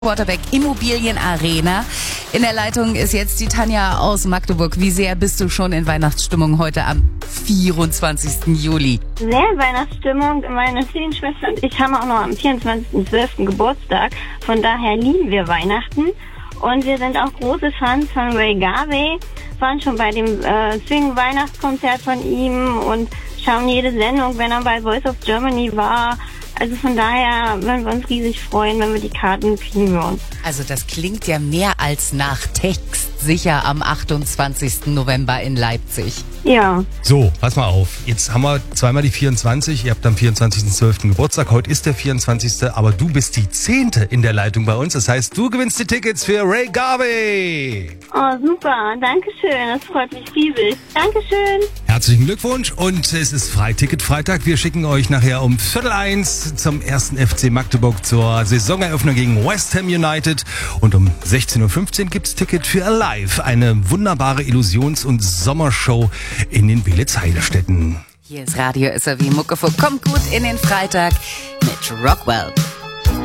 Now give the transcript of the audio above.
Waterbeck Immobilienarena. In der Leitung ist jetzt die Tanja aus Magdeburg. Wie sehr bist du schon in Weihnachtsstimmung heute am 24. Juli? Sehr in Weihnachtsstimmung. Meine Zwillingsschwester und ich haben auch noch am 24.12. Geburtstag. Von daher lieben wir Weihnachten. Und wir sind auch große Fans von Ray Garvey. Waren schon bei dem Swing-Weihnachtskonzert von ihm und schauen jede Sendung, wenn er bei Voice of Germany war. Also von daher würden wir uns riesig freuen, wenn wir die Karten kriegen würden. Also das klingt ja mehr als nach Text. Sicher am 28. November in Leipzig. Ja. So, pass mal auf. Jetzt haben wir zweimal die 24. Ihr habt am 24.12. Geburtstag. Heute ist der 24. Aber du bist die 10. in der Leitung bei uns. Das heißt, du gewinnst die Tickets für Ray Garvey. Oh, super. Dankeschön. Das freut mich riesig. Dankeschön. Herzlichen Glückwunsch. Und es ist Freiticket-Freitag. Wir schicken euch nachher um 12:45 zum 1. FC Magdeburg zur Saisoneröffnung gegen West Ham United. Und um 16:15 Uhr gibt's Ticket für Alive. Eine wunderbare Illusions- und Sommershow in den Beelitz-Heilstätten. Hier ist Radio SAW Muckefuck. Kommt gut in den Freitag mit Rockwell.